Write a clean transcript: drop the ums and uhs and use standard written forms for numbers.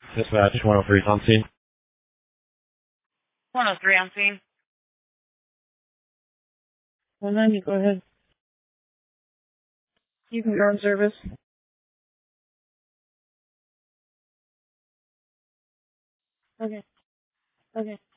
Dispatch 103 is on scene. 103 on scene. 190, go ahead. You can go on service. Okay. Okay.